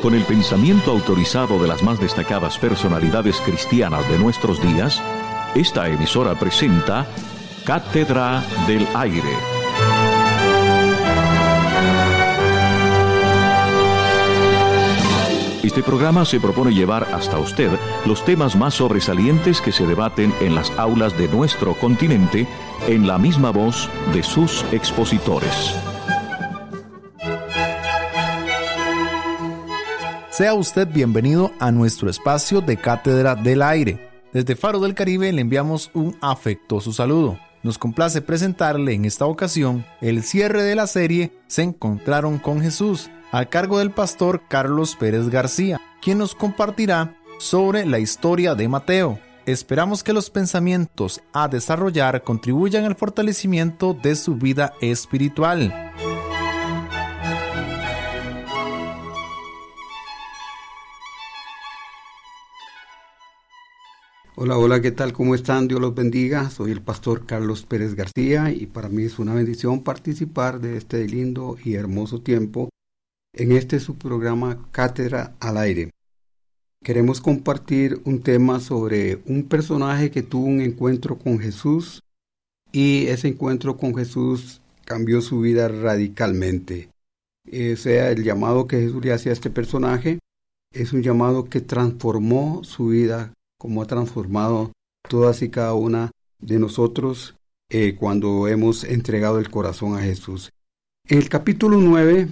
Con el pensamiento autorizado de las más destacadas personalidades cristianas de nuestros días, esta emisora presenta Cátedra del Aire. Este programa se propone llevar hasta usted los temas más sobresalientes que se debaten en las aulas de nuestro continente en la misma voz de sus expositores. Sea usted bienvenido a nuestro espacio de Cátedra del Aire. Desde Faro del Caribe le enviamos un afectuoso saludo. Nos complace presentarle en esta ocasión el cierre de la serie Se encontraron con Jesús, a cargo del pastor Carlos Pérez García, quien nos compartirá sobre la historia de Mateo. Esperamos que los pensamientos a desarrollar contribuyan al fortalecimiento de su vida espiritual. Hola, ¿qué tal? ¿Cómo están? Dios los bendiga. Soy el pastor Carlos Pérez García y para mí es una bendición participar de este lindo y hermoso tiempo en este su programa Cátedra al Aire. Queremos compartir un tema sobre un personaje que tuvo un encuentro con Jesús y ese encuentro con Jesús cambió su vida radicalmente. El llamado que Jesús le hacía a este personaje es un llamado que transformó su vida, como ha transformado todas y cada una de nosotros cuando hemos entregado el corazón a Jesús. En el capítulo 9,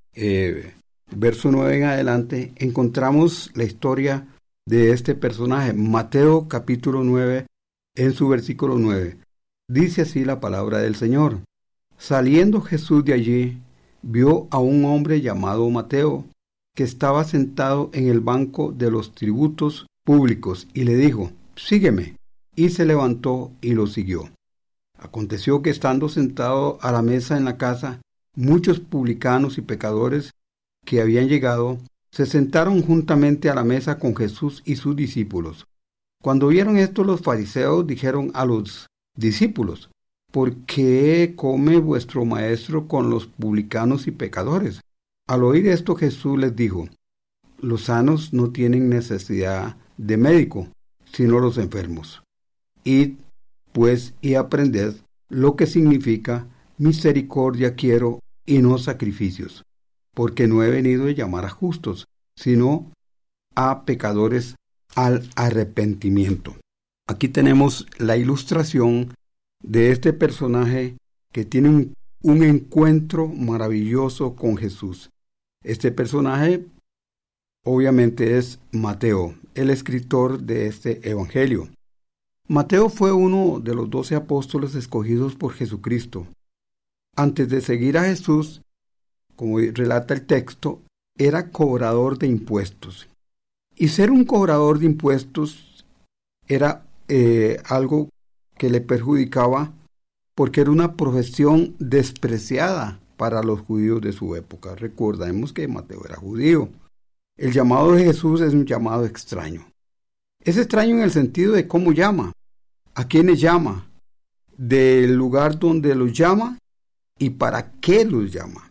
verso 9 en adelante, encontramos la historia de este personaje. Mateo capítulo 9, en su versículo 9. Dice así la palabra del Señor. Saliendo Jesús de allí, vio a un hombre llamado Mateo, que estaba sentado en el banco de los tributos públicos, y le dijo, sígueme, y se levantó y lo siguió. Aconteció que estando sentado a la mesa en la casa, muchos publicanos y pecadores que habían llegado, se sentaron juntamente a la mesa con Jesús y sus discípulos. Cuando vieron esto, los fariseos dijeron a los discípulos, ¿por qué come vuestro maestro con los publicanos y pecadores? Al oír esto, Jesús les dijo, los sanos no tienen necesidad de médico, sino los enfermos. Id, pues, y aprended lo que significa misericordia quiero y no sacrificios, porque no he venido a llamar a justos, sino a pecadores al arrepentimiento. Aquí tenemos la ilustración de este personaje que tiene un encuentro maravilloso con Jesús. Este personaje obviamente es Mateo, el escritor de este evangelio. Mateo fue uno de los 12 apóstoles escogidos por Jesucristo. Antes de seguir a Jesús, como relata el texto, era cobrador de impuestos. Y ser un cobrador de impuestos era algo que le perjudicaba porque era una profesión despreciada para los judíos de su época. Recordemos que Mateo era judío. El llamado de Jesús es un llamado extraño. Es extraño en el sentido de cómo llama, a quiénes llama, del lugar donde los llama y para qué los llama.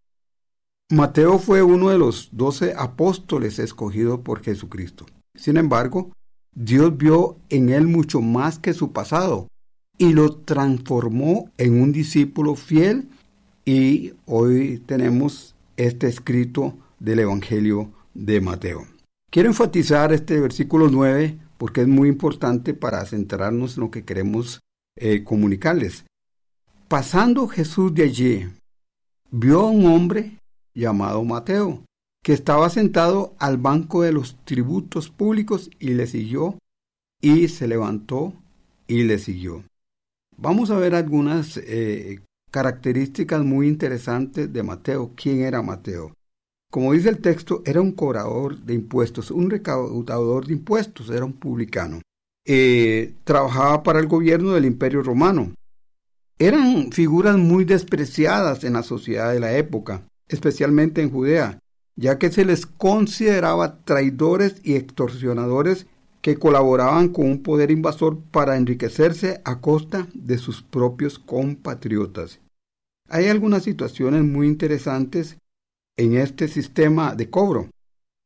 Mateo fue uno de los 12 apóstoles escogidos por Jesucristo. Sin embargo, Dios vio en él mucho más que su pasado y lo transformó en un discípulo fiel y hoy tenemos este escrito del Evangelio de Mateo. Quiero enfatizar este versículo 9 porque es muy importante para centrarnos en lo que queremos comunicarles. Pasando Jesús de allí, vio a un hombre llamado Mateo, que estaba sentado al banco de los tributos públicos y le siguió, y se levantó y le siguió. Vamos a ver algunas características muy interesantes de Mateo. ¿Quién era Mateo? Como dice el texto, era un cobrador de impuestos, un recaudador de impuestos, era un publicano. Trabajaba para el gobierno del Imperio Romano. Eran figuras muy despreciadas en la sociedad de la época, especialmente en Judea, ya que se les consideraba traidores y extorsionadores que colaboraban con un poder invasor para enriquecerse a costa de sus propios compatriotas. Hay algunas situaciones muy interesantes en este sistema de cobro.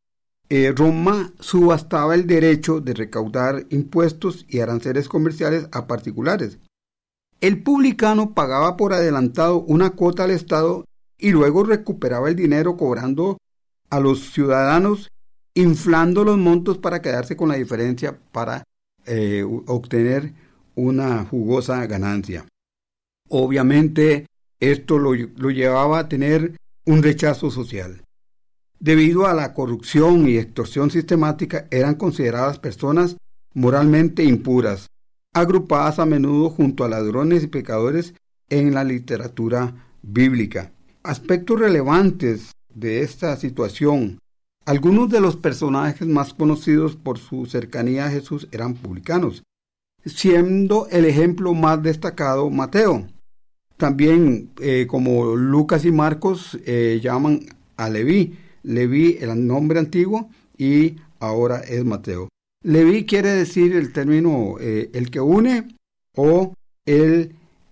Roma subastaba el derecho de recaudar impuestos y aranceles comerciales a particulares. El publicano pagaba por adelantado una cuota al Estado y luego recuperaba el dinero cobrando a los ciudadanos, inflando los montos para quedarse con la diferencia para obtener una jugosa ganancia. Obviamente, esto lo llevaba a tener un rechazo social. Debido a la corrupción y extorsión sistemática, eran consideradas personas moralmente impuras, agrupadas a menudo junto a ladrones y pecadores en la literatura bíblica. Aspectos relevantes de esta situación. Algunos de los personajes más conocidos por su cercanía a Jesús eran publicanos, siendo el ejemplo más destacado Mateo. También, como Lucas y Marcos, llaman a Leví. Leví, el nombre antiguo, y ahora es Mateo. Leví quiere decir el término el que une o el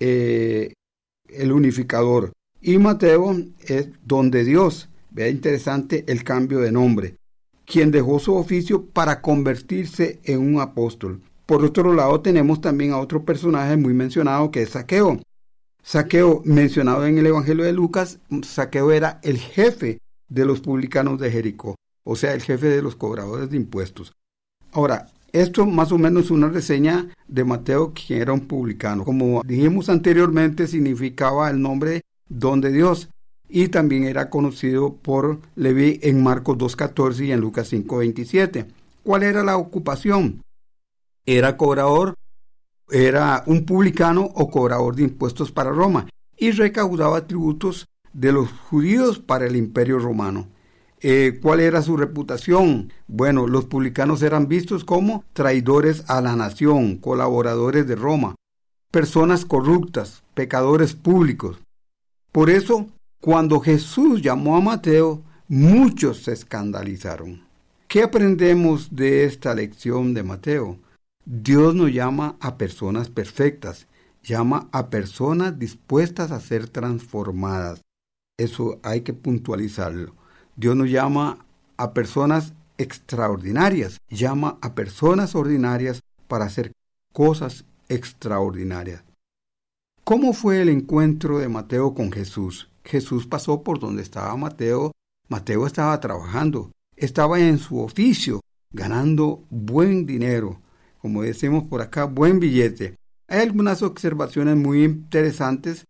unificador. Y Mateo es don de Dios. Vea interesante el cambio de nombre. Quien dejó su oficio para convertirse en un apóstol. Por otro lado tenemos también a otro personaje muy mencionado que es Zaqueo. Zaqueo, mencionado en el Evangelio de Lucas, Zaqueo era el jefe de los publicanos de Jericó, o sea, el jefe de los cobradores de impuestos. Ahora, esto más o menos es una reseña de Mateo, quien era un publicano. Como dijimos anteriormente, significaba el nombre don de Dios, y también era conocido por Leví en Marcos 2:14 y en Lucas 5:27. ¿Cuál era la ocupación? Era cobrador, era un publicano o cobrador de impuestos para Roma, y recaudaba tributos de los judíos para el imperio romano. ¿Cuál era su reputación? Bueno, los publicanos eran vistos como traidores a la nación, colaboradores de Roma, personas corruptas, pecadores públicos. Por eso, cuando Jesús llamó a Mateo, muchos se escandalizaron. ¿Qué aprendemos de esta lección de Mateo? Dios no llama a personas perfectas, llama a personas dispuestas a ser transformadas. Eso hay que puntualizarlo. Dios no llama a personas extraordinarias, llama a personas ordinarias para hacer cosas extraordinarias. ¿Cómo fue el encuentro de Mateo con Jesús? Jesús pasó por donde estaba Mateo. Mateo estaba trabajando, estaba en su oficio, ganando buen dinero, como decimos por acá, buen billete. Hay algunas observaciones muy interesantes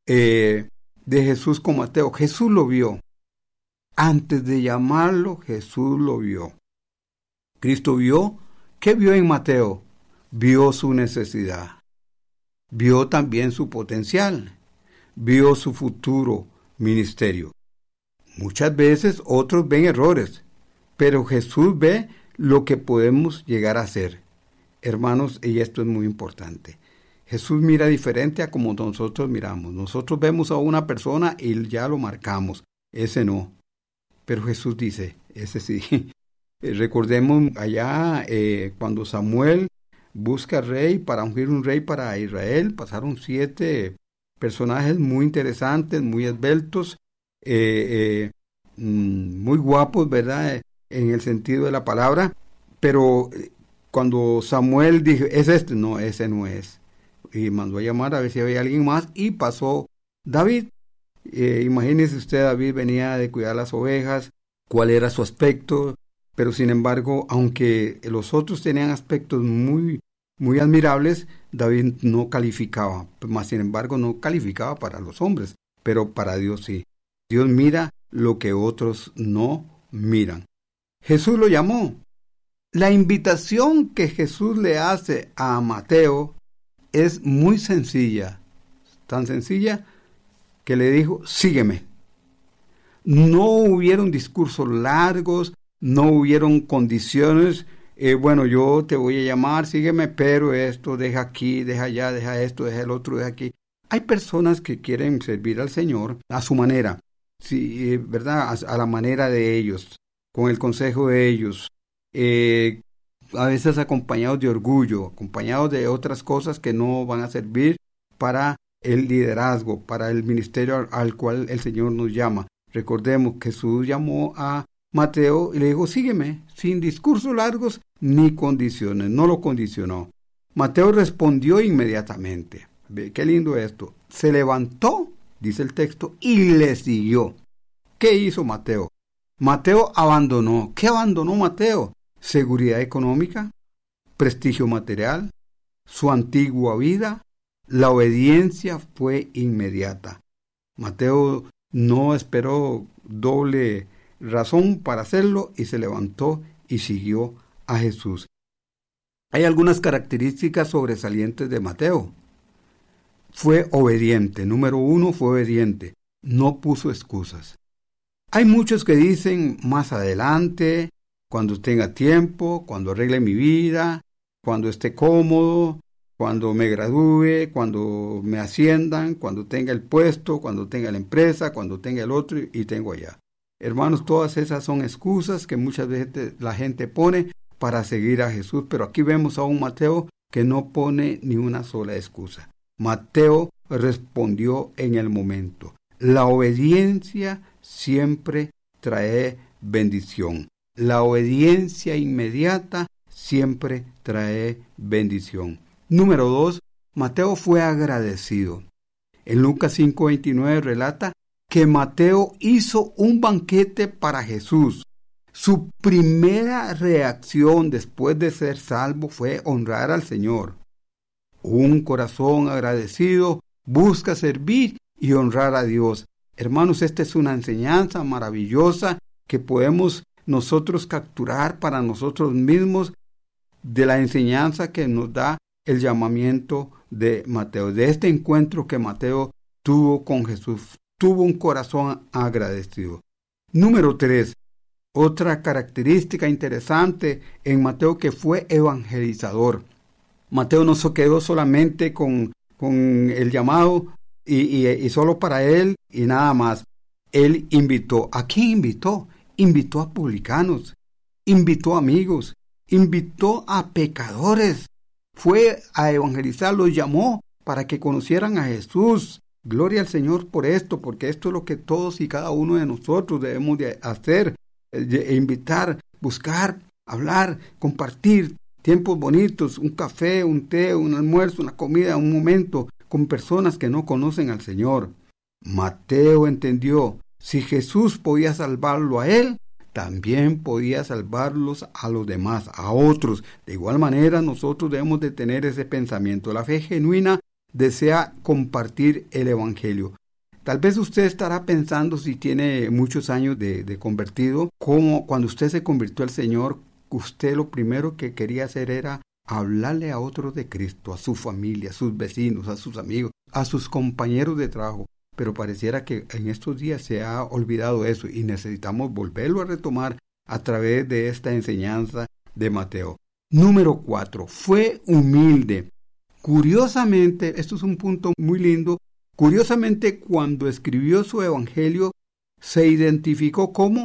de Jesús con Mateo. Jesús lo vio. Antes de llamarlo, Jesús lo vio. Cristo vio. ¿Qué vio en Mateo? Vio su necesidad. Vio también su potencial. Vio su futuro ministerio. Muchas veces otros ven errores, pero Jesús ve lo que podemos llegar a ser. Hermanos, y esto es muy importante. Jesús mira diferente a como nosotros miramos. Nosotros vemos a una persona y ya lo marcamos. Ese no. Pero Jesús dice, ese sí. Recordemos allá cuando Samuel busca rey para ungir un rey para Israel. Pasaron 7 personajes muy interesantes, muy esbeltos, muy guapos, ¿verdad? En el sentido de la palabra. Pero cuando Samuel dijo, ¿es este? No, ese no es. Y mandó a llamar a ver si había alguien más y pasó David. Imagínese usted, David venía de cuidar las ovejas, cuál era su aspecto, pero sin embargo, aunque los otros tenían aspectos muy, muy admirables, David no calificaba, más sin embargo no calificaba para los hombres, pero para Dios sí. Dios mira lo que otros no miran. Jesús lo llamó. La invitación que Jesús le hace a Mateo es muy sencilla, tan sencilla que le dijo, sígueme. No hubieron discursos largos, no hubieron condiciones, bueno, yo te voy a llamar, sígueme, pero esto, deja aquí, deja allá, deja esto, deja el otro, deja aquí. Hay personas que quieren servir al Señor a su manera, sí, ¿verdad? A la manera de ellos, con el consejo de ellos, a veces acompañados de orgullo, acompañados de otras cosas que no van a servir para el liderazgo, para el ministerio al cual el Señor nos llama. Recordemos que Jesús llamó a Mateo le dijo, sígueme, sin discursos largos ni condiciones, no lo condicionó. Mateo respondió inmediatamente. Ve, qué lindo esto. Se levantó, dice el texto, y le siguió. ¿Qué hizo Mateo? Mateo abandonó. ¿Qué abandonó Mateo? Seguridad económica, prestigio material, su antigua vida. La obediencia fue inmediata. Mateo no esperó doble razón para hacerlo y se levantó y siguió a Jesús. Hay algunas características sobresalientes de Mateo. Fue obediente. Número 1, fue obediente. No puso excusas. Hay muchos que dicen más adelante, cuando tenga tiempo, cuando arregle mi vida, cuando esté cómodo, cuando me gradúe, cuando me asciendan, cuando tenga el puesto, cuando tenga la empresa, cuando tenga el otro y tengo allá. Hermanos, todas esas son excusas que muchas veces la gente pone para seguir a Jesús, pero aquí vemos a un Mateo que no pone ni una sola excusa. Mateo respondió en el momento. La obediencia siempre trae bendición. La obediencia inmediata siempre trae bendición. Número 2, Mateo fue agradecido. En Lucas 5:29 relata que Mateo hizo un banquete para Jesús. Su primera reacción después de ser salvo fue honrar al Señor. Un corazón agradecido busca servir y honrar a Dios. Hermanos, esta es una enseñanza maravillosa que podemos nosotros capturar para nosotros mismos de la enseñanza que nos da el llamamiento de Mateo, de este encuentro que Mateo tuvo con Jesús. Tuvo un corazón agradecido. Número 3. Otra característica interesante en Mateo, que fue evangelizador. Mateo no se quedó solamente con el llamado y solo para él y nada más. Él invitó. ¿A quién invitó? Invitó a publicanos, invitó a amigos, invitó a pecadores. Fue a evangelizar, los llamó para que conocieran a Jesús. Gloria al Señor por esto, porque esto es lo que todos y cada uno de nosotros debemos de hacer. Invitar, buscar, hablar, compartir tiempos bonitos, un café, un té, un almuerzo, una comida, un momento con personas que no conocen al Señor. Mateo entendió, si Jesús podía salvarlo a él, también podía salvarlos a los demás, a otros. De igual manera, nosotros debemos de tener ese pensamiento. La fe genuina desea compartir el Evangelio. Tal vez usted estará pensando, si tiene muchos años de convertido, como cuando usted se convirtió al Señor, usted lo primero que quería hacer era hablarle a otros de Cristo, a su familia, a sus vecinos, a sus amigos, a sus compañeros de trabajo. Pero pareciera que en estos días se ha olvidado eso y necesitamos volverlo a retomar a través de esta enseñanza de Mateo. Número 4. Fue humilde. Curiosamente, esto es un punto muy lindo, curiosamente cuando escribió su evangelio se identificó como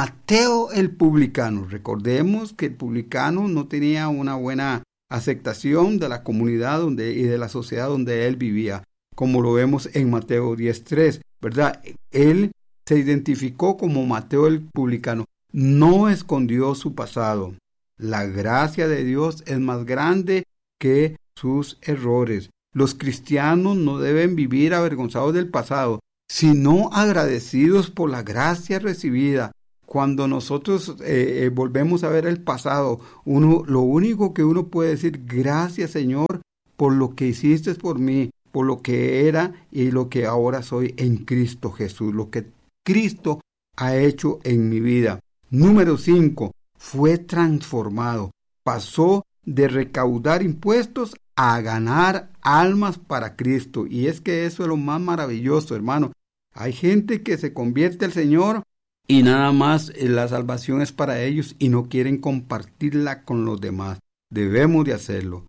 Mateo el publicano. Recordemos que el publicano no tenía una buena aceptación de la comunidad y de la sociedad donde él vivía, como lo vemos en Mateo 10:3, ¿verdad? Él se identificó como Mateo el publicano, no escondió su pasado. La gracia de Dios es más grande que sus errores. Los cristianos no deben vivir avergonzados del pasado, sino agradecidos por la gracia recibida. Cuando nosotros volvemos a ver el pasado, lo único que uno puede decir, gracias Señor por lo que hiciste por mí, por lo que era y lo que ahora soy en Cristo Jesús, lo que Cristo ha hecho en mi vida. Número 5, fue transformado, pasó de recaudar impuestos a ganar almas para Cristo. Y es que eso es lo más maravilloso, hermano. Hay gente que se convierte al Señor y nada más la salvación es para ellos y no quieren compartirla con los demás. Debemos de hacerlo.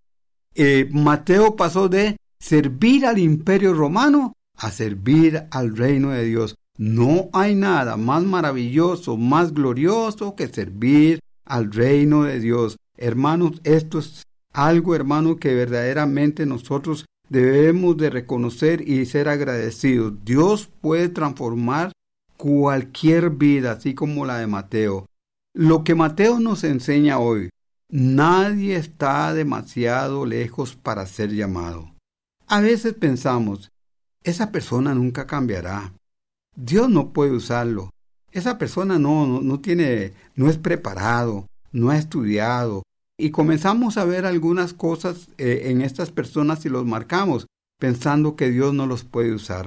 Mateo pasó de servir al imperio romano a servir al reino de Dios. No hay nada más maravilloso, más glorioso que servir al reino de Dios. Hermanos, esto es algo, hermano, que verdaderamente nosotros debemos de reconocer y ser agradecidos. Dios puede transformar cualquier vida, así como la de Mateo. Lo que Mateo nos enseña hoy, nadie está demasiado lejos para ser llamado. A veces pensamos, esa persona nunca cambiará. Dios no puede usarlo. Esa persona no es preparado, no ha estudiado. Y comenzamos a ver algunas cosas en estas personas y los marcamos, pensando que Dios no los puede usar.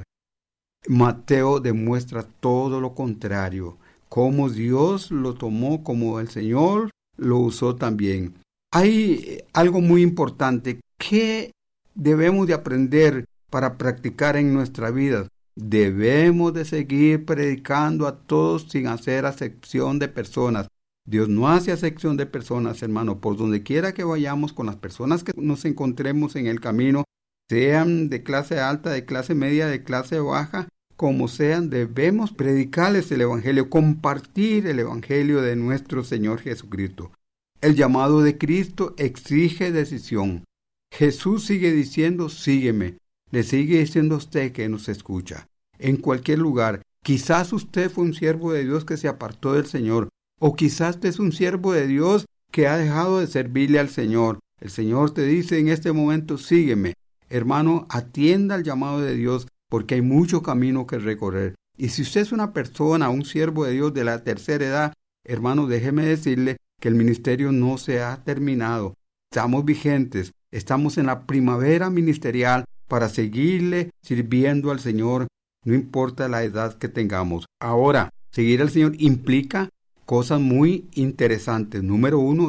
Mateo demuestra todo lo contrario, cómo Dios lo tomó, como el Señor lo usó también. Hay algo muy importante que debemos de aprender para practicar en nuestra vida. Debemos de seguir predicando a todos sin hacer acepción de personas. Dios no hace acepción de personas, hermano. Por donde quiera que vayamos, con las personas que nos encontremos en el camino, sean de clase alta, de clase media, de clase baja, como sean, debemos predicarles el Evangelio, compartir el Evangelio de nuestro Señor Jesucristo. El llamado de Cristo exige decisión. Jesús sigue diciendo, sígueme. Le sigue diciendo a usted que nos escucha. En cualquier lugar, quizás usted fue un siervo de Dios que se apartó del Señor, o quizás usted es un siervo de Dios que ha dejado de servirle al Señor. El Señor te dice en este momento, sígueme. Hermano, atienda al llamado de Dios, porque hay mucho camino que recorrer. Y si usted es una persona, un siervo de Dios de la tercera edad, hermano, déjeme decirle que el ministerio no se ha terminado. Estamos vigentes, estamos en la primavera ministerial para seguirle sirviendo al Señor, no importa la edad que tengamos. Ahora, seguir al Señor implica cosas muy interesantes. Número 1,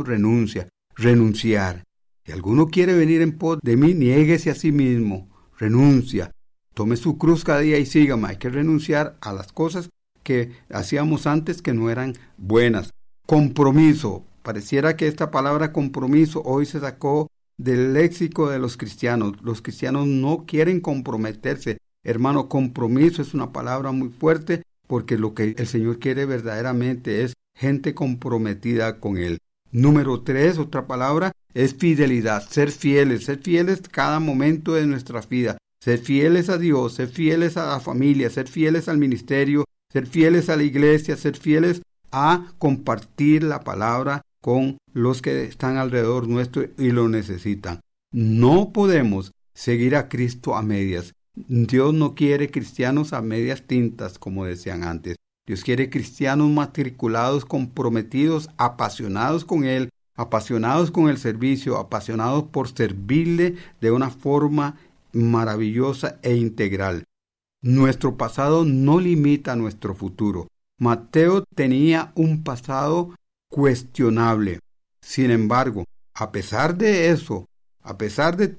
renunciar. Si alguno quiere venir en pos de mí, niéguese a sí mismo, renuncia. Tome su cruz cada día y sígame. Hay que renunciar a las cosas que hacíamos antes que no eran buenas. Compromiso. Pareciera que esta palabra compromiso hoy se sacó del léxico de los cristianos. Los cristianos no quieren comprometerse. Hermano, compromiso es una palabra muy fuerte porque lo que el Señor quiere verdaderamente es gente comprometida con Él. Número 3, otra palabra, es fidelidad. Ser fieles cada momento de nuestra vida. Ser fieles a Dios, ser fieles a la familia, ser fieles al ministerio, ser fieles a la iglesia, ser fieles a compartir la palabra con los que están alrededor nuestro y lo necesitan. No podemos seguir a Cristo a medias. Dios no quiere cristianos a medias tintas, como decían antes. Dios quiere cristianos matriculados, comprometidos, apasionados con Él, apasionados con el servicio, apasionados por servirle de una forma maravillosa e integral. Nuestro pasado no limita nuestro futuro. Mateo tenía un pasado cuestionable. Sin embargo, a pesar de eso, a pesar de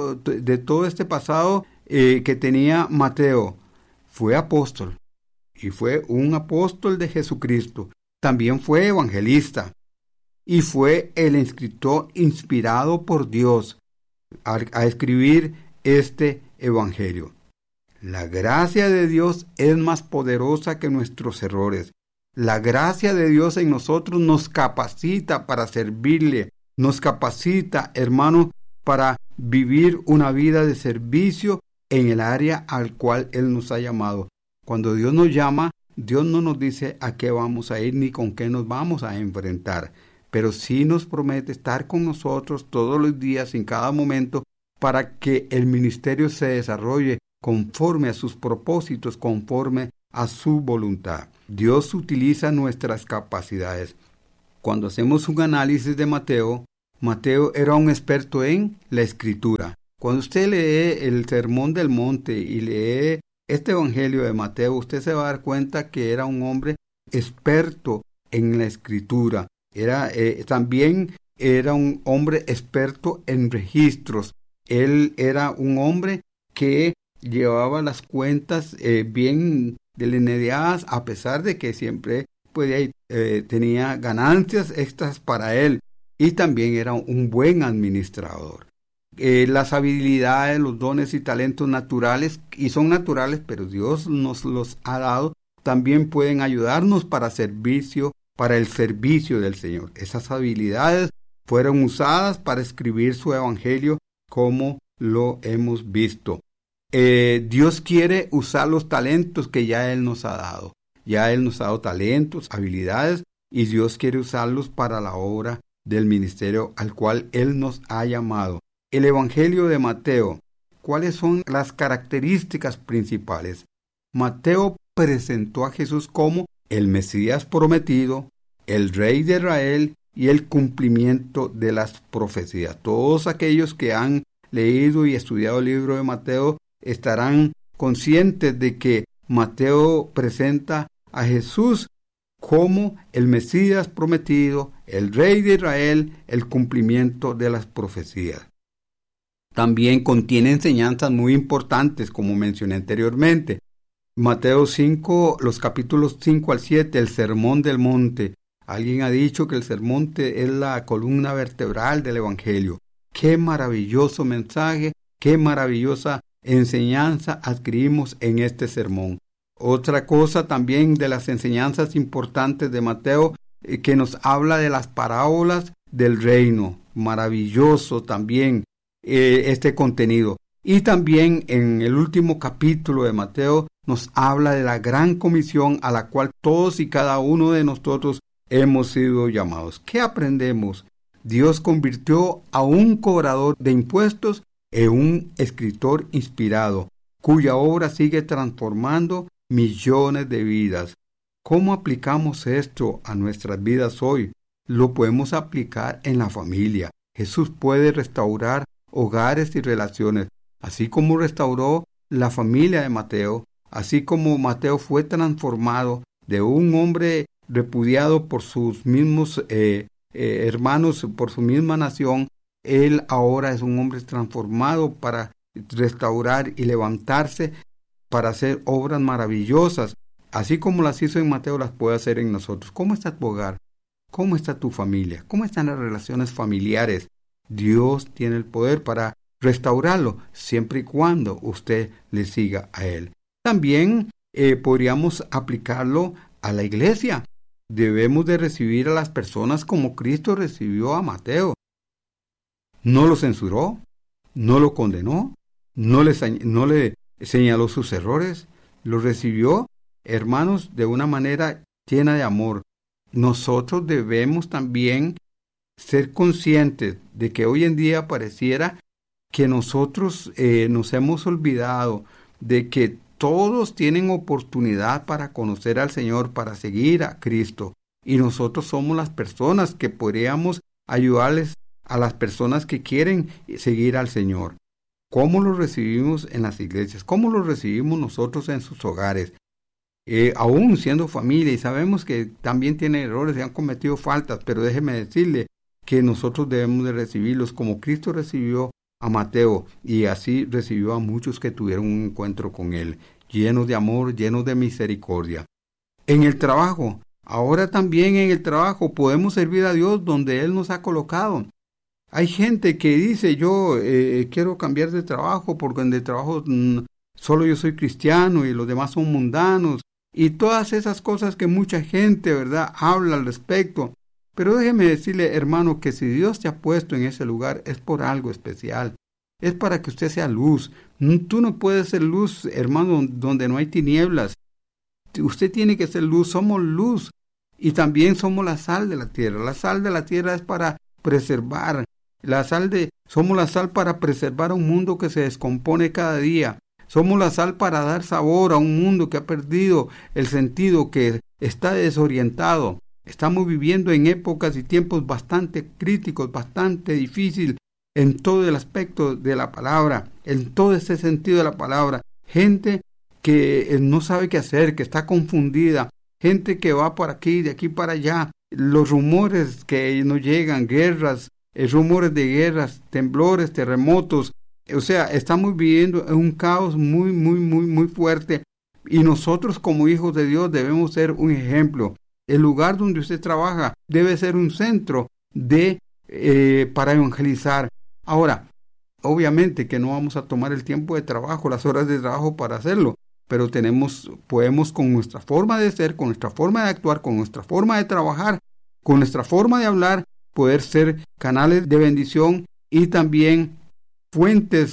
todo este pasado que tenía Mateo, fue apóstol y fue un apóstol de Jesucristo. También fue evangelista y fue el escritor inspirado por Dios a escribir este evangelio. La gracia de Dios es más poderosa que nuestros errores. La gracia de Dios en nosotros nos capacita para servirle, nos capacita, hermano, para vivir una vida de servicio en el área al cual Él nos ha llamado. Cuando Dios nos llama, Dios no nos dice a qué vamos a ir ni con qué nos vamos a enfrentar, pero sí nos promete estar con nosotros todos los días, en cada momento, para que el ministerio se desarrolle conforme a sus propósitos, conforme a su voluntad. Dios utiliza nuestras capacidades. Cuando hacemos un análisis de Mateo, Mateo era un experto en la Escritura. Cuando usted lee el Sermón del Monte y lee este Evangelio de Mateo, usted se va a dar cuenta que era un hombre experto en la Escritura. También era un hombre experto en registros. Él era un hombre que llevaba las cuentas bien delineadas, a pesar de que siempre tenía ganancias extras para él, y también era un buen administrador. Las habilidades, los dones y talentos naturales, y son naturales, pero Dios nos los ha dado, también pueden ayudarnos para el servicio del Señor. Esas habilidades fueron usadas para escribir su evangelio, como lo hemos visto. Dios quiere usar los talentos que ya Él nos ha dado. Ya Él nos ha dado talentos, habilidades, y Dios quiere usarlos para la obra del ministerio al cual Él nos ha llamado. El Evangelio de Mateo. ¿Cuáles son las características principales? Mateo presentó a Jesús como el Mesías prometido, el Rey de Israel y el cumplimiento de las profecías. Todos aquellos que han leído y estudiado el libro de Mateo estarán conscientes de que Mateo presenta a Jesús como el Mesías prometido, el Rey de Israel, el cumplimiento de las profecías. También contiene enseñanzas muy importantes, como mencioné anteriormente. Mateo 5, los capítulos 5 al 7, el Sermón del Monte. Alguien ha dicho que el Sermón es la columna vertebral del Evangelio. Qué maravilloso mensaje, qué maravillosa enseñanza adquirimos en este sermón. Otra cosa también de las enseñanzas importantes de Mateo, que nos habla de las parábolas del reino. Maravilloso también este contenido. Y también en el último capítulo de Mateo nos habla de la gran comisión a la cual todos y cada uno de nosotros hemos sido llamados. ¿Qué aprendemos? Dios convirtió a un cobrador de impuestos en un escritor inspirado, cuya obra sigue transformando millones de vidas. ¿Cómo aplicamos esto a nuestras vidas hoy? Lo podemos aplicar en la familia. Jesús puede restaurar hogares y relaciones, así como restauró la familia de Mateo, así como Mateo fue transformado de un hombre repudiado por sus mismos hermanos, por su misma nación. Él ahora es un hombre transformado para restaurar y levantarse para hacer obras maravillosas, así como las hizo en Mateo, las puede hacer en nosotros. ¿Cómo está tu hogar? ¿Cómo está tu familia? ¿Cómo están las relaciones familiares? Dios tiene el poder para restaurarlo, siempre y cuando usted le siga a Él. También podríamos aplicarlo a la iglesia. Debemos de recibir a las personas como Cristo recibió a Mateo. No lo censuró, no lo condenó, no le señaló sus errores, lo recibió, hermanos, de una manera llena de amor. Nosotros debemos también ser conscientes de que hoy en día pareciera que nosotros nos hemos olvidado de que todos tienen oportunidad para conocer al Señor, para seguir a Cristo. Y nosotros somos las personas que podríamos ayudarles a las personas que quieren seguir al Señor. ¿Cómo lo recibimos en las iglesias? ¿Cómo lo recibimos nosotros en sus hogares? Aún siendo familia, y sabemos que también tienen errores y han cometido faltas, pero déjeme decirle que nosotros debemos de recibirlos como Cristo recibió a Mateo, y así recibió a muchos que tuvieron un encuentro con Él, llenos de amor, llenos de misericordia. En el trabajo, ahora también en el trabajo podemos servir a Dios donde Él nos ha colocado. Hay gente que dice, yo quiero cambiar de trabajo porque en el trabajo solo yo soy cristiano y los demás son mundanos, y todas esas cosas que mucha gente, ¿verdad?, habla al respecto. Pero déjeme decirle, hermano, que si Dios te ha puesto en ese lugar es por algo especial. Es para que usted sea luz. Tú no puedes ser luz, hermano, donde no hay tinieblas. Usted tiene que ser luz. Somos luz. Y también somos la sal de la tierra. La sal de la tierra es para preservar. Somos la sal para preservar a un mundo que se descompone cada día. Somos la sal para dar sabor a un mundo que ha perdido el sentido, que está desorientado. Estamos viviendo en épocas y tiempos bastante críticos, bastante difíciles en todo el aspecto de la palabra, en todo ese sentido de la palabra. Gente que no sabe qué hacer, que está confundida, gente que va por aquí, de aquí para allá. Los rumores que nos llegan, guerras, rumores de guerras, temblores, terremotos. O sea, estamos viviendo en un caos muy fuerte, y nosotros como hijos de Dios debemos ser un ejemplo. El lugar donde usted trabaja debe ser un centro para evangelizar. Ahora, obviamente que no vamos a tomar el tiempo de trabajo, las horas de trabajo para hacerlo, pero podemos con nuestra forma de ser, con nuestra forma de actuar, con nuestra forma de trabajar, con nuestra forma de hablar, poder ser canales de bendición y también fuentes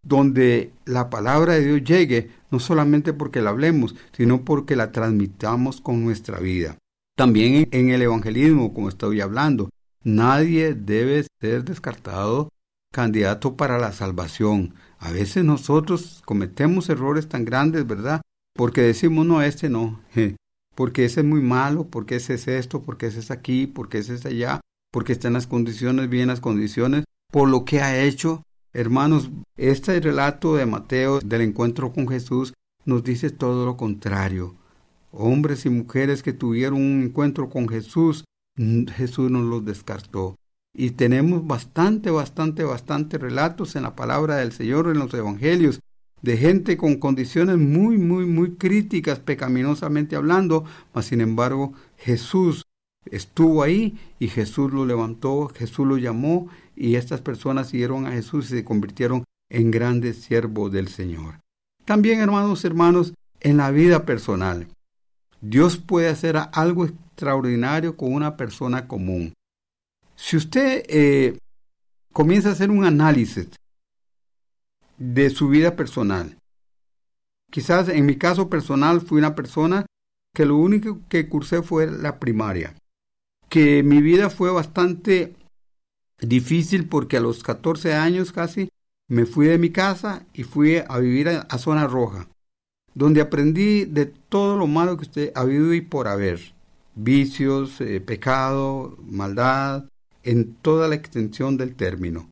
donde la palabra de Dios llegue, no solamente porque la hablemos, sino porque la transmitamos con nuestra vida. También en el evangelismo, como estoy hablando, nadie debe ser descartado candidato para la salvación. A veces nosotros cometemos errores tan grandes, ¿verdad? Porque decimos, no, este no, porque ese es muy malo, porque ese es esto, porque ese es aquí, porque ese es allá, porque está en las condiciones, bien las condiciones, por lo que ha hecho. Hermanos, este relato de Mateo del encuentro con Jesús nos dice todo lo contrario. Hombres y mujeres que tuvieron un encuentro con Jesús, Jesús nos los descartó. Y tenemos bastante relatos en la palabra del Señor, en los evangelios, de gente con condiciones muy críticas, pecaminosamente hablando, mas sin embargo Jesús estuvo ahí y Jesús lo levantó, Jesús lo llamó, y estas personas siguieron a Jesús y se convirtieron en grandes siervos del Señor. También, hermanos, en la vida personal, Dios puede hacer algo extraordinario con una persona común. Si usted comienza a hacer un análisis de su vida personal, quizás en mi caso personal fui una persona que lo único que cursé fue la primaria, que mi vida fue bastante difícil porque a los 14 años casi me fui de mi casa y fui a vivir a Zona Roja, donde aprendí de todo lo malo que usted ha habido y por haber, vicios, pecado, maldad, en toda la extensión del término.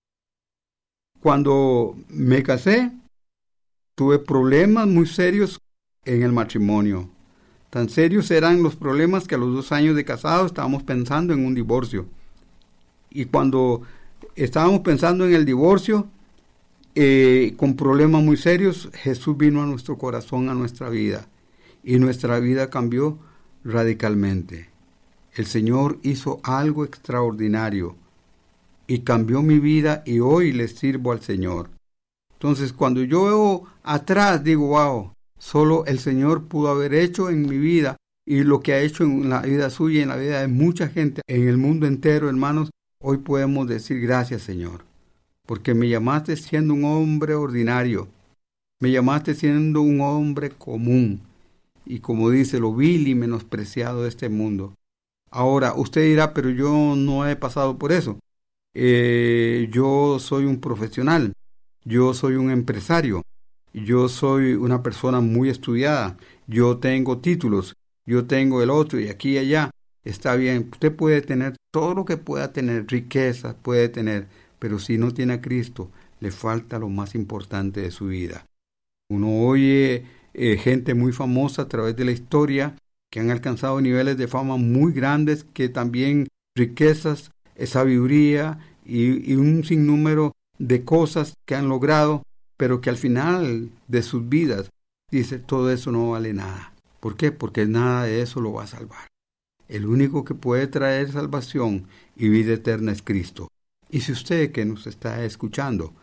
Cuando me casé, tuve problemas muy serios en el matrimonio. Tan serios eran los problemas que a los 2 años de casado estábamos pensando en un divorcio. Y cuando estábamos pensando en el divorcio, con problemas muy serios, Jesús vino a nuestro corazón, a nuestra vida. Y nuestra vida cambió radicalmente. El Señor hizo algo extraordinario y cambió mi vida y hoy le sirvo al Señor. Entonces, cuando yo veo atrás, digo, wow, solo el Señor pudo haber hecho en mi vida y lo que ha hecho en la vida suya y en la vida de mucha gente en el mundo entero, hermanos. Hoy podemos decir gracias, Señor, porque me llamaste siendo un hombre ordinario, me llamaste siendo un hombre común y, como dice, lo vil y menospreciado de este mundo. Ahora, usted dirá, pero yo no he pasado por eso. Yo soy un profesional, yo soy un empresario, yo soy una persona muy estudiada, yo tengo títulos, yo tengo el otro y aquí y allá. Está bien, usted puede tener todo lo que pueda tener, riqueza puede tener, pero si no tiene a Cristo, le falta lo más importante de su vida. Uno oye gente muy famosa a través de la historia que han alcanzado niveles de fama muy grandes, que también riquezas, sabiduría y un sinnúmero de cosas que han logrado, pero que al final de sus vidas, dice, todo eso no vale nada. ¿Por qué? Porque nada de eso lo va a salvar. El único que puede traer salvación y vida eterna es Cristo. Y si usted que nos está escuchando,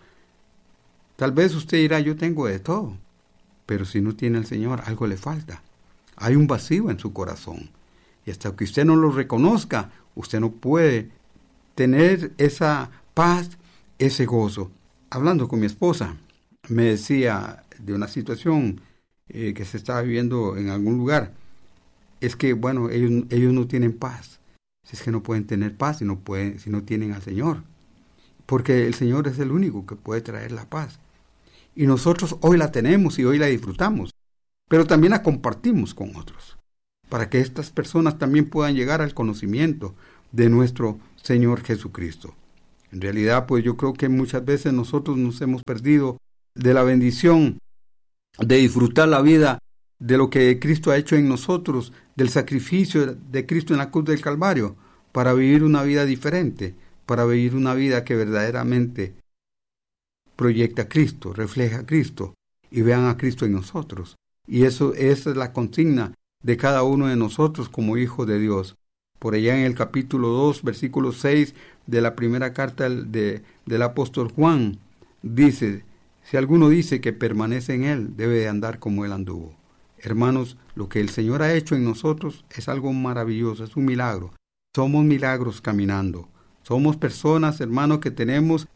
tal vez usted dirá, yo tengo de todo, pero si no tiene al Señor, algo le falta. Hay un vacío en su corazón. Y hasta que usted no lo reconozca, usted no puede tener esa paz, ese gozo. Hablando con mi esposa, me decía de una situación que se estaba viviendo en algún lugar. Es que, bueno, ellos no tienen paz. Es que no pueden tener paz si no tienen al Señor. Porque el Señor es el único que puede traer la paz. Y nosotros hoy la tenemos y hoy la disfrutamos. Pero también la compartimos con otros. Para que estas personas también puedan llegar al conocimiento de nuestro Señor Jesucristo. En realidad, pues yo creo que muchas veces nosotros nos hemos perdido de la bendición de disfrutar la vida, de lo que Cristo ha hecho en nosotros, del sacrificio de Cristo en la cruz del Calvario, para vivir una vida diferente, para vivir una vida que verdaderamente proyecta a Cristo, refleja a Cristo, y vean a Cristo en nosotros. Y esa es la consigna de cada uno de nosotros como hijos de Dios. Por allá en el capítulo 2, versículo 6 de la primera carta del apóstol Juan, dice, si alguno dice que permanece en él, debe de andar como él anduvo. Hermanos, lo que el Señor ha hecho en nosotros es algo maravilloso, es un milagro. Somos milagros caminando. Somos personas, hermanos, que tenemos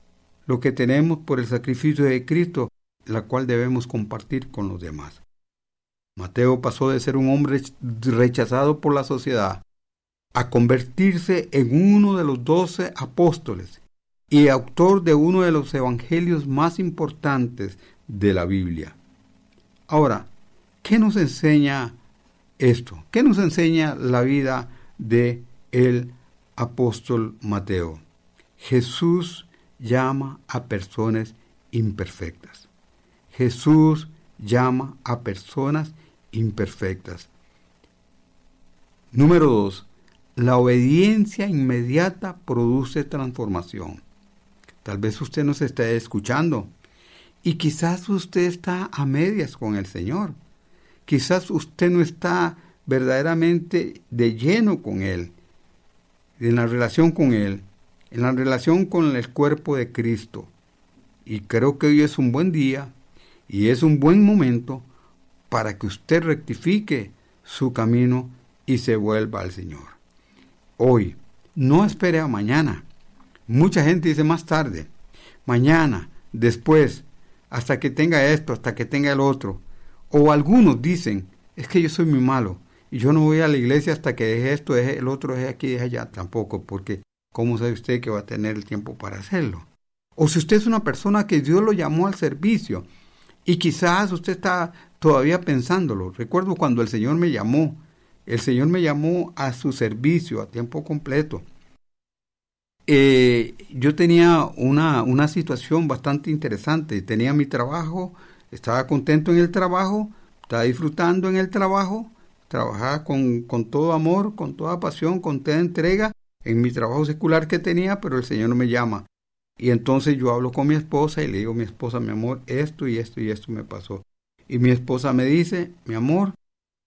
lo que tenemos por el sacrificio de Cristo, la cual debemos compartir con los demás. Mateo pasó de ser un hombre rechazado por la sociedad a convertirse en uno de los 12 apóstoles y autor de uno de los evangelios más importantes de la Biblia. Ahora, ¿qué nos enseña esto? ¿Qué nos enseña la vida de el apóstol Mateo? Jesús llama a personas imperfectas. Jesús llama a personas imperfectas. Número 2. La obediencia inmediata produce transformación. Tal vez usted nos esté escuchando y quizás usted está a medias con el Señor. Quizás usted no está verdaderamente de lleno con Él, en la relación con Él, en la relación con el cuerpo de Cristo. Y creo que hoy es un buen día y es un buen momento para que usted rectifique su camino y se vuelva al Señor. Hoy, no espere a mañana. Mucha gente dice más tarde, mañana, después, hasta que tenga esto, hasta que tenga el otro. O algunos dicen, es que yo soy muy malo y yo no voy a la iglesia hasta que deje esto, deje el otro, deje aquí, deje allá. Tampoco, porque ¿cómo sabe usted que va a tener el tiempo para hacerlo? O si usted es una persona que Dios lo llamó al servicio y quizás usted está todavía pensándolo. Recuerdo cuando el Señor me llamó a su servicio a tiempo completo. Yo tenía una situación bastante interesante. Tenía mi trabajo, estaba contento en el trabajo, estaba disfrutando en el trabajo, trabajaba con todo amor, con toda pasión, con toda entrega en mi trabajo secular que tenía, pero el Señor me llama. Y entonces yo hablo con mi esposa y le digo a mi esposa, mi amor, esto y esto y esto me pasó. Y mi esposa me dice, mi amor,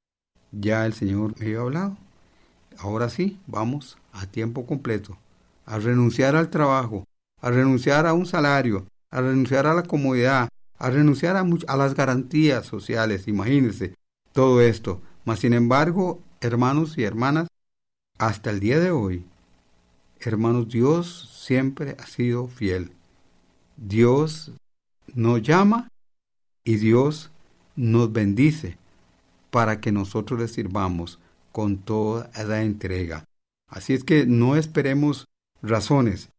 ya el Señor me había hablado. Ahora sí, vamos a tiempo completo, a renunciar al trabajo, a renunciar a un salario, a renunciar a la comodidad, a renunciar a las garantías sociales. Imagínense todo esto. Mas sin embargo, hermanos y hermanas, hasta el día de hoy, hermanos, Dios siempre ha sido fiel. Dios nos llama y Dios nos bendice para que nosotros le sirvamos con toda la entrega. Así es que no esperemos razones,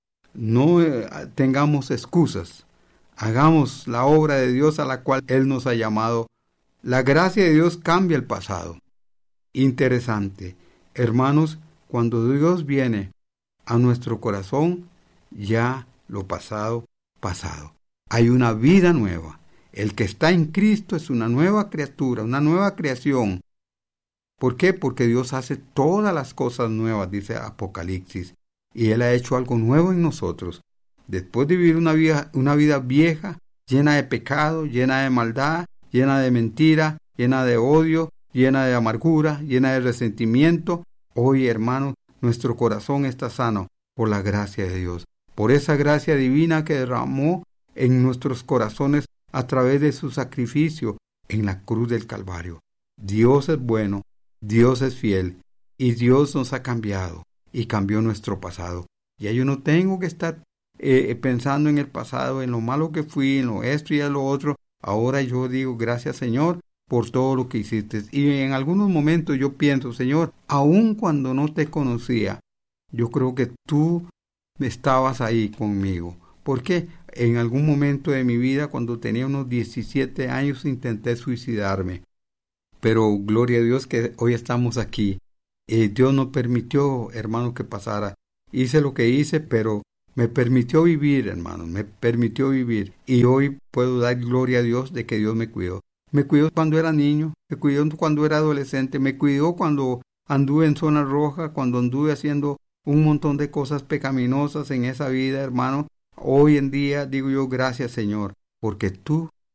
no tengamos excusas, hagamos la obra de Dios a la cual Él nos ha llamado. La gracia de Dios cambia el pasado. Interesante, hermanos, cuando Dios viene a nuestro corazón, ya lo pasado, pasado. Hay una vida nueva. El que está en Cristo es una nueva criatura, una nueva creación. ¿Por qué? Porque Dios hace todas las cosas nuevas, dice Apocalipsis. Y Él ha hecho algo nuevo en nosotros. Después de vivir una vida vieja, llena de pecado, llena de maldad, llena de mentira, llena de odio, llena de amargura, llena de resentimiento, hoy, hermanos, nuestro corazón está sano por la gracia de Dios. Por esa gracia divina que derramó en nuestros corazones a través de su sacrificio en la cruz del Calvario. Dios es bueno, Dios es fiel y Dios nos ha cambiado y cambió nuestro pasado. Ya yo no tengo que estar pensando en el pasado, en lo malo que fui, en lo esto y en lo otro. Ahora yo digo gracias, Señor, por todo lo que hiciste. Y en algunos momentos yo pienso, Señor, aun cuando no te conocía, yo creo que tú estabas ahí conmigo. ¿Por qué? En algún momento de mi vida, cuando tenía unos 17 años, intenté suicidarme. Pero gloria a Dios que hoy estamos aquí. Dios no permitió, hermano, que pasara. Hice lo que hice, pero me permitió vivir, hermano. Me permitió vivir. Y hoy puedo dar gloria a Dios de que Dios me cuidó. Me cuidó cuando era niño, me cuidó cuando era adolescente, me cuidó cuando anduve en zona roja, cuando anduve haciendo un montón de cosas pecaminosas en esa vida, hermano. Hoy en día digo yo, gracias, Señor, porque tú